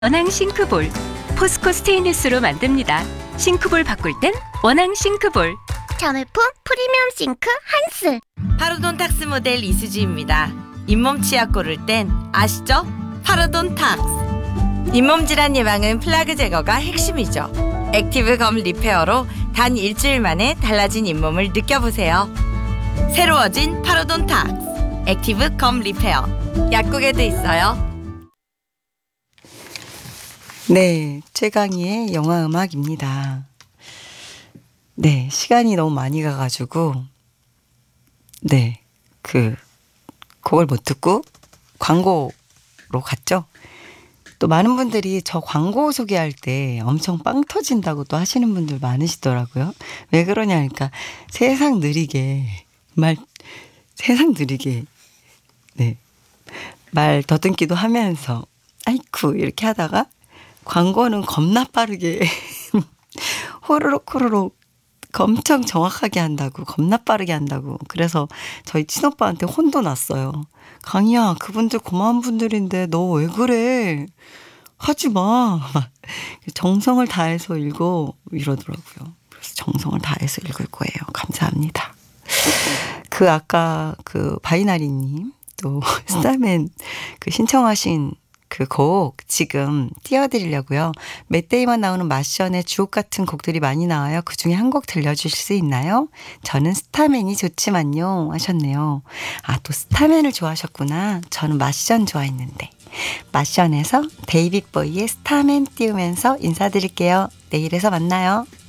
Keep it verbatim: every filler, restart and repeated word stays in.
원앙 싱크볼, 포스코 스테인리스로 만듭니다. 싱크볼 바꿀 땐 원앙 싱크볼. 자매품 프리미엄 싱크 한스. 파로돈탁스 모델 이수지입니다. 잇몸 치약 고를 땐 아시죠? 파로돈탁스. 잇몸 질환 예방은 플라그 제거가 핵심이죠. 액티브 검 리페어로 단 일주일 만에 달라진 잇몸을 느껴보세요. 새로워진 파로돈탁스 액티브 검 리페어. 약국에도 있어요. 네, 최강희의 영화 음악입니다. 네, 시간이 너무 많이 가가지고 네, 그 그걸 못 듣고 광고로 갔죠. 또 많은 분들이 저 광고 소개할 때 엄청 빵 터진다고 또 하시는 분들 많으시더라고요. 왜 그러냐니까 세상 느리게 말 세상 느리게 네, 말 더듬기도 하면서 아이쿠 이렇게 하다가 광고는 겁나 빠르게 호로록 호로록 엄청 정확하게 한다고, 겁나 빠르게 한다고. 그래서 저희 친오빠한테 혼도 났어요. 강희야, 그분들 고마운 분들인데 너 왜 그래? 하지 마. 정성을 다해서 읽어 이러더라고요. 그래서 정성을 다해서 읽을 거예요. 감사합니다. 그 아까 그 바이나리님 또 스타맨 그 신청하신 그 곡 지금 띄워드리려고요. 맷 데이먼 나오는 마션의 주옥 같은 곡들이 많이 나와요. 그중에 한 곡 들려주실 수 있나요? 저는 스타맨이 좋지만요 하셨네요. 아, 또 스타맨을 좋아하셨구나. 저는 마션 좋아했는데. 마션에서 데이빗 보이의 스타맨 띄우면서 인사드릴게요. 내일에서 만나요.